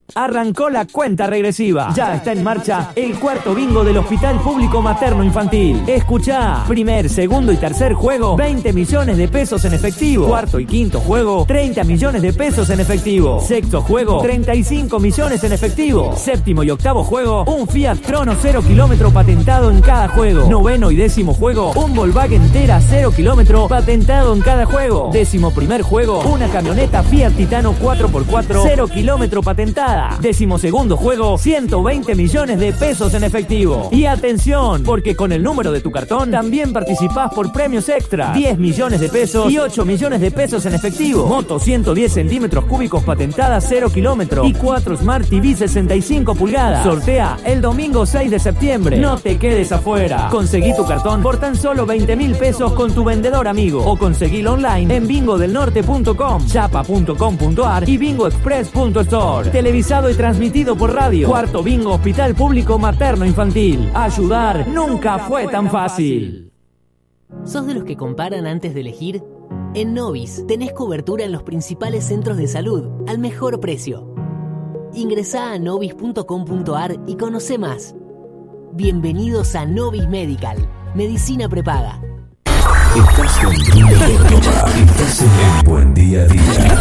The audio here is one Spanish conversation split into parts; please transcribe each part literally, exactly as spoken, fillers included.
Arrancó la cuenta regresiva. Ya está en marcha el cuarto bingo del Hospital Público Materno Infantil. Escuchá, primer, segundo y tercer juego, veinte millones de pesos en efectivo. Cuarto y quinto juego, treinta millones de pesos en efectivo. Sexto juego, treinta y cinco millones en efectivo. Séptimo y octavo juego, un Fiat Crono cero kilómetro patentado en cada juego. Noveno y décimo juego, un Volkswagen Tera cero kilómetro patentado en cada juego. Décimo primer juego, una camioneta Fiat Titano cuatro por cuatro cero kilómetro patentada. Décimo segundo juego, ciento veinte millones de pesos en efectivo. Y atención, porque con el número de tu cartón también participás por premios extra. diez millones de pesos y ocho millones de pesos en efectivo. Moto ciento diez centímetros cúbicos patentada cero kilómetro y cuatro Smart T V sesenta y cinco pulgadas. Sortea el domingo seis de septiembre. No te quedes afuera. Conseguí tu cartón por tan solo veinte mil pesos con tu vendedor amigo o conseguilo online en bingo del norte punto com, chapa punto com punto ar y bingo express punto store. Televisado y transmitido por radio. Cuarto bingo Hospital Público Materno Infantil. Ayudar nunca fue tan fácil. ¿Sos de los que comparan antes de elegir? En Novis tenés cobertura en los principales centros de salud al mejor precio. Ingresá a novis punto com punto ar y conocé más. Bienvenidos a Novis Medical, medicina prepaga. Estás con Bruno Córdoba. Estás en el Buen Día a Día.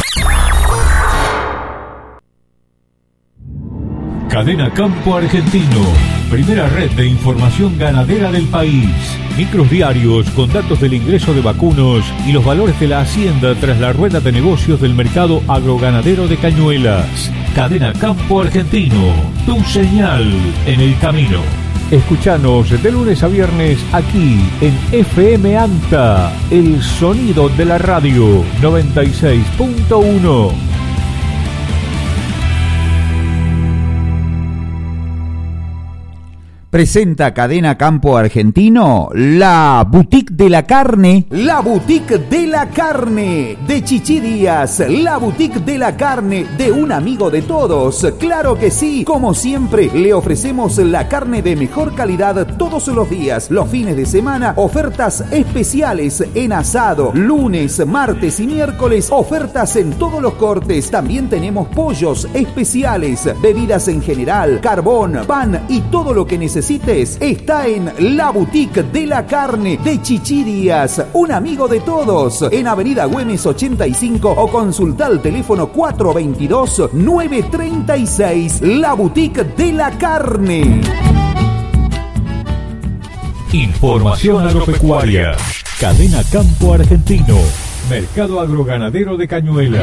Cadena Campo Argentino, primera red de información ganadera del país. Micros diarios con datos del ingreso de vacunos y los valores de la hacienda tras la rueda de negocios del mercado agroganadero de Cañuelas. Cadena Campo Argentino, tu señal en el camino. Escuchanos de lunes a viernes aquí en F M ANTA, el sonido de la radio noventa y seis punto uno. Presenta Cadena Campo Argentino la Boutique de la Carne. La Boutique de la Carne de Chichi Díaz. La Boutique de la Carne de un amigo de todos. Claro que sí. Como siempre, le ofrecemos la carne de mejor calidad todos los días. Los fines de semana, ofertas especiales en asado. Lunes, martes y miércoles, ofertas en todos los cortes. También tenemos pollos especiales, bebidas en general, carbón, pan y todo lo que necesites. Está en la Boutique de la Carne de Chichi Díaz, un amigo de todos, en Avenida Güemes ochenta y cinco o consulta el teléfono cuatro veintidós, nueve treinta y seis. La Boutique de la Carne. Información agropecuaria. Cadena Campo Argentino. Mercado agroganadero de Cañuelas.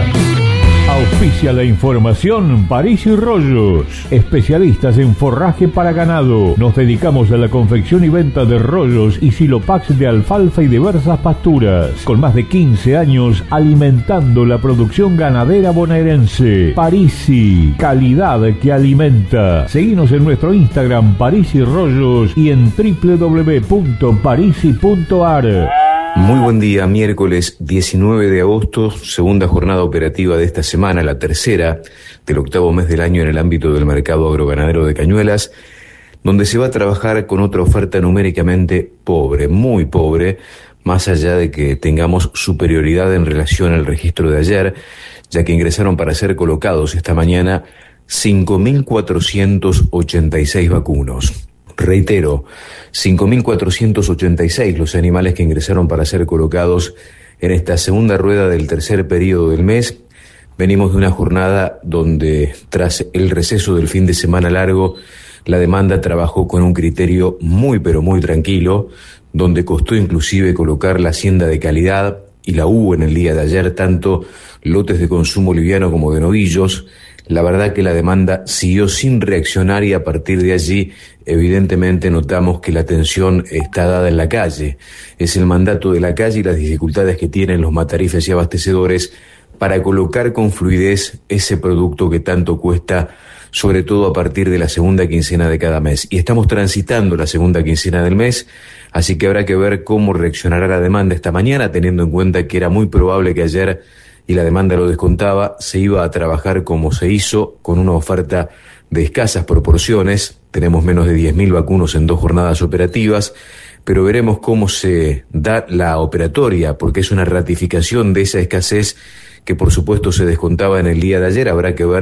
Auspicia la información París y Rollos, especialistas en forraje para ganado. Nos dedicamos a la confección y venta de rollos y silopax de alfalfa y diversas pasturas. Con más de quince años alimentando la producción ganadera bonaerense. Parisi, calidad que alimenta. Seguinos en nuestro Instagram París y Rollos y en doble u doble u doble u punto parisi punto ar. Muy buen día, miércoles diecinueve de agosto, segunda jornada operativa de esta semana, la tercera del octavo mes del año en el ámbito del mercado agroganadero de Cañuelas, donde se va a trabajar con otra oferta numéricamente pobre, muy pobre, más allá de que tengamos superioridad en relación al registro de ayer, ya que ingresaron para ser colocados esta mañana cinco mil cuatrocientos ochenta y seis vacunos. Reitero, cinco mil cuatrocientos ochenta y seis los animales que ingresaron para ser colocados en esta segunda rueda del tercer periodo del mes. Venimos de una jornada donde, tras el receso del fin de semana largo, la demanda trabajó con un criterio muy pero muy tranquilo, donde costó inclusive colocar la hacienda de calidad, y la hubo en el día de ayer, tanto lotes de consumo liviano como de novillos. La verdad que la demanda siguió sin reaccionar y a partir de allí evidentemente notamos que la tensión está dada en la calle. Es el mandato de la calle y las dificultades que tienen los matarifes y abastecedores para colocar con fluidez ese producto que tanto cuesta, sobre todo a partir de la segunda quincena de cada mes. Y estamos transitando la segunda quincena del mes, así que habrá que ver cómo reaccionará la demanda esta mañana, teniendo en cuenta que era muy probable que ayer, y la demanda lo descontaba, se iba a trabajar como se hizo, con una oferta de escasas proporciones. Tenemos menos de diez mil vacunos en dos jornadas operativas, pero veremos cómo se da la operatoria, porque es una ratificación de esa escasez que por supuesto se descontaba en el día de ayer. Habrá que ver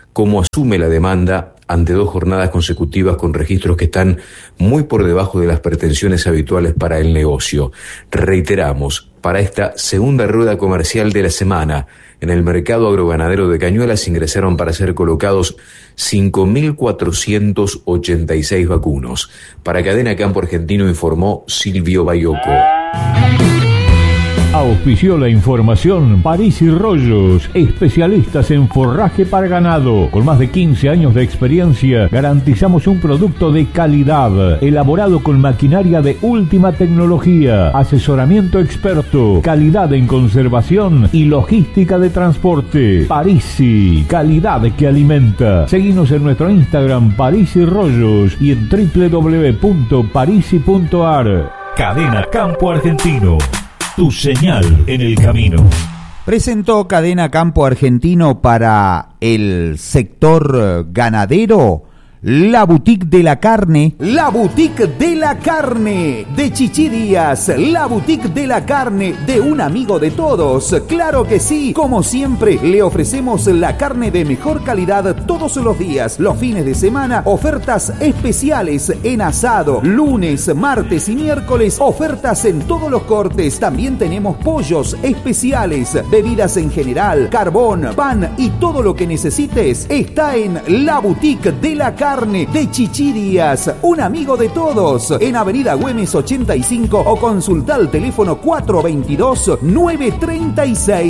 cómo asume la demanda ante dos jornadas consecutivas con registros que están muy por debajo de las pretensiones habituales para el negocio. Reiteramos, para esta segunda rueda comercial de la semana, en el mercado agroganadero de Cañuelas ingresaron para ser colocados cinco mil cuatrocientos ochenta y seis vacunos. Para Cadena Campo Argentino informó Silvio Bayoco. Auspició la información París y Rollos, especialistas en forraje para ganado. Con más de quince años de experiencia, garantizamos un producto de calidad, elaborado con maquinaria de última tecnología, asesoramiento experto, calidad en conservación y logística de transporte. Parisi, calidad que alimenta. Seguinos en nuestro Instagram París y Rollos y en doble u doble u doble u punto parisi punto a r. Cadena Campo Argentino. Tu señal en el camino. Presentó Cadena Campo Argentino para el sector ganadero la boutique de la carne. La boutique de la carne de Chichi Díaz. La boutique de la carne de un amigo de todos. Claro que sí. Como siempre, le ofrecemos la carne de mejor calidad todos los días. Los fines de semana, ofertas especiales en asado. Lunes, martes y miércoles, ofertas en todos los cortes. También tenemos pollos especiales, bebidas en general, carbón, pan y todo lo que necesites está en la boutique de la carne de Chichi Díaz, un amigo de todos, en Avenida Güemes ochenta y cinco o consulta al teléfono cuatro dos dos, nueve tres seis.